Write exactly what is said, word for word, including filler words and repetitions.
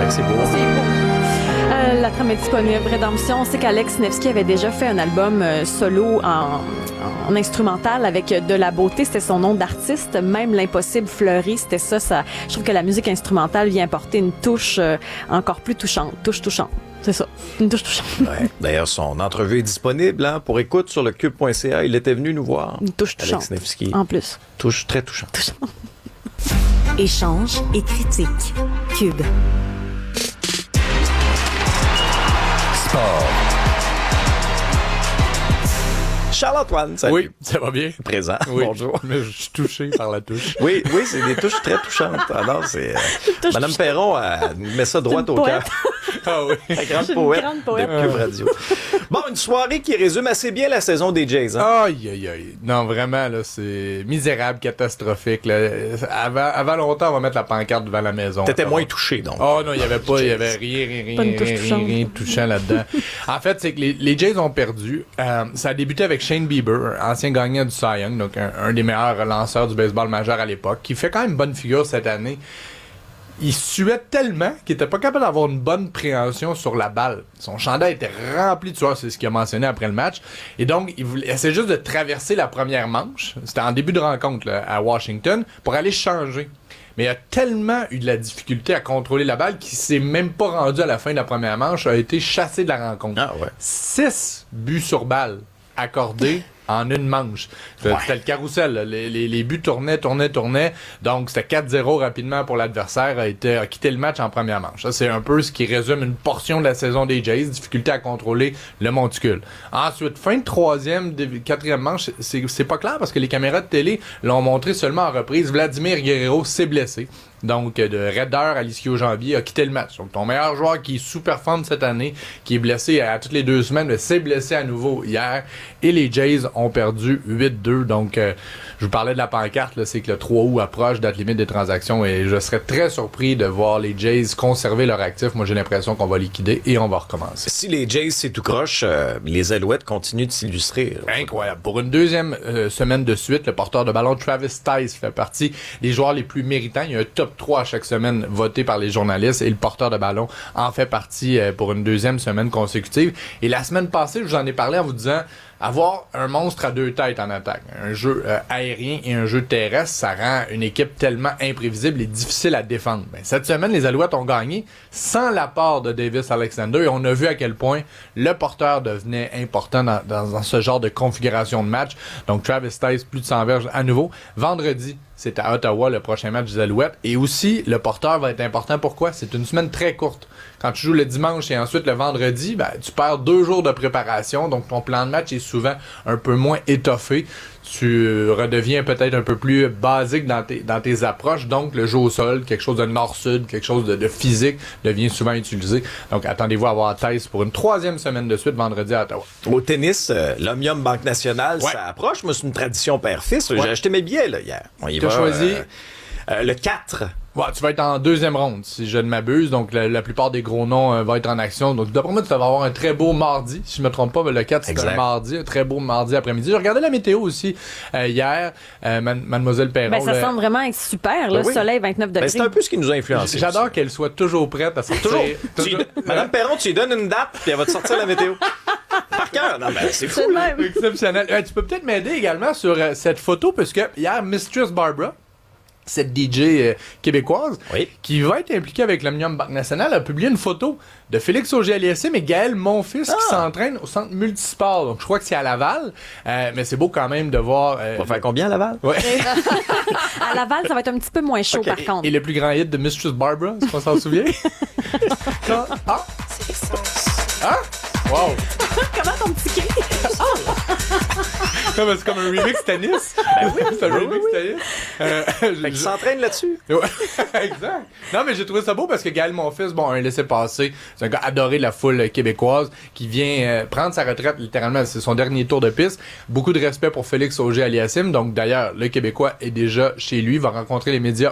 que c'est beau. C'est beau. Euh, la trame est disponible. Rédemption, on sait qu'Alex Nevsky avait déjà fait un album euh, solo en, en instrumental avec de la beauté. C'était son nom d'artiste. Même l'impossible fleuri, c'était ça, ça. Je trouve que la musique instrumentale vient apporter une touche euh, encore plus touchante. Touche touchante. C'est ça, une touche touchante. Ouais. D'ailleurs, son entrevue est disponible hein, pour écoute sur le cube point c a. Il était venu nous voir. Une touche touchante. Alex Nevsky. En plus. Touche très touchante. Touchante. Échange et critique. Cube. Sport. Charles-Antoine, salut. Oui, ça va bien. Présent. Oui. Bonjour. Mais je suis touché par la touche. Oui, oui, c'est des touches très touchantes. Ah non, c'est euh, Madame Perron elle met ça droit au cœur. Ah oui. La grande Je suis une poète, grande poète. de Cube Radio. Bon, une soirée qui résume assez bien la saison des Jays. Hein? Aïe, aïe, aïe. Non, vraiment, là, c'est misérable, catastrophique. Là. Avant, avant longtemps, on va mettre la pancarte devant la maison. T'étais Attends. moins touché, donc. Oh non, il n'y avait pas, il y avait rien, rien, rien, Pas une touche rien, touchante. rien, rien de touchant là-dedans. En fait, c'est que les, les Jays ont perdu. Euh, ça a débuté avec Shane Bieber, ancien gagnant du Cy Young, donc un, un des meilleurs lanceurs du baseball majeur à l'époque, qui fait quand même bonne figure cette année. Il suait tellement qu'il était pas capable d'avoir une bonne préhension sur la balle. Son chandail était rempli de sueur, c'est ce qu'il a mentionné après le match. Et donc, il voulait, essaie juste de traverser la première manche. C'était en début de rencontre là, à Washington pour aller changer. Mais il a tellement eu de la difficulté à contrôler la balle qu'il s'est même pas rendu à la fin de la première manche, a été chassé de la rencontre. Ah ouais. Six buts sur balle accordés en une manche. C'était, Ouais. c'était le carrousel. Là. Les, les, les buts tournaient, tournaient, tournaient. Donc, c'était quatre zéro rapidement pour l'adversaire. A, été, a quitté le match en première manche. Ça, c'est un peu ce qui résume une portion de la saison des Jays. Difficulté à contrôler le monticule. Ensuite, fin de troisième, quatrième manche, c'est, c'est pas clair parce que les caméras de télé l'ont montré seulement en reprise. Vladimir Guerrero s'est blessé. Donc, de raideur à l'ischio-jambier, a quitté le match. Donc, ton meilleur joueur qui sous-performe cette année, qui est blessé à toutes les deux semaines, mais s'est blessé à nouveau hier. Et les Jays ont perdu huit deux. Donc, euh, je vous parlais de la pancarte, là, c'est que le trois août approche, date limite des transactions, et je serais très surpris de voir les Jays conserver leur actif. Moi, j'ai l'impression qu'on va liquider et on va recommencer. Si les Jays, c'est tout croche, euh, les Alouettes continuent de s'illustrer. Incroyable. Pour une deuxième euh, semaine de suite, le porteur de ballon Travis Tice fait partie des joueurs les plus méritants. Il y a un top trois à chaque semaine voté par les journalistes et le porteur de ballon en fait partie euh, pour une deuxième semaine consécutive. Et la semaine passée, je vous en ai parlé en vous disant avoir un monstre à deux têtes en attaque, un jeu euh, aérien et un jeu terrestre, ça rend une équipe tellement imprévisible et difficile à défendre. Ben, cette semaine, les Alouettes ont gagné sans l'apport de Davis Alexander et on a vu à quel point le porteur devenait important dans, dans, dans ce genre de configuration de match. Donc Travis Tice, plus de cent verges à nouveau. Vendredi, c'est à Ottawa le prochain match des Alouettes. Et aussi, le porteur va être important. Pourquoi? C'est une semaine très courte. Quand tu joues le dimanche et ensuite le vendredi, ben, tu perds deux jours de préparation. Donc, ton plan de match est souvent un peu moins étoffé. Tu redeviens peut-être un peu plus basique dans tes, dans tes approches. Donc, le jeu au sol, quelque chose de nord-sud, quelque chose de, de physique, devient souvent utilisé. Donc, attendez-vous à avoir Tice pour une troisième semaine de suite vendredi à Ottawa. Au tennis, euh, l'Omnium Banque Nationale, Ouais. ça approche. Moi, c'est une tradition père-fils. Ouais. J'ai acheté mes billets là, hier. On y T'as va, choisi? euh, euh, le quatre. Ouais, tu vas être en deuxième ronde, si je ne m'abuse. Donc, la, la plupart des gros noms euh, vont être en action. Donc, d'après moi, tu vas avoir un très beau mardi. Si je me trompe pas, ben, le quatre, c'est Exact. un mardi. Un très beau mardi après-midi. J'ai regardé la météo aussi euh, hier. Euh, man- Mademoiselle Perron. Ben, ça là, semble vraiment être super. Là. Ben oui. Soleil, vingt-neuf degrés. Ben, c'est un peu ce qui nous a influencé. J'adore qu'elle soit toujours prête à sortir. Toujours. Tu toujours- lui- Madame Perron, tu lui donnes une date, puis elle va te sortir la météo. Par cœur. Non, ben, c'est fou. C'est là. même. Exceptionnel. Euh, tu peux peut-être m'aider également sur euh, cette photo, puisque hier, Mistress Barbara, cette D J euh, québécoise, Oui. qui va être impliquée avec l'Omnium Banque Nationale, a publié une photo de Félix Auger-Aliassime et Gaël Monfils qui Ah. s'entraînent au centre multisport. Donc, je crois que c'est à Laval, euh, mais c'est beau quand même de voir... euh, On va faire combien à Laval? ouais. À Laval, ça va être un petit peu moins chaud, par contre. Et le plus grand hit de Mistress Barbara, est-ce qu'on s'en souvient? Quand- Ah! Ah! Wow! Comment ton petit cri? Non, mais c'est comme un remix tennis. Ben oui, c'est un Oui, remix oui, tennis. Euh, Fait je- qu'il s'entraîne là-dessus. Ouais, exact. Non, mais j'ai trouvé ça beau parce que Gaël Monfils, bon, un laissez-passer, c'est un gars adoré de la foule québécoise qui vient euh, prendre sa retraite, littéralement, c'est son dernier tour de piste. Beaucoup de respect pour Félix Auger-Aliassime. Donc, d'ailleurs, le Québécois est déjà chez lui, va rencontrer les médias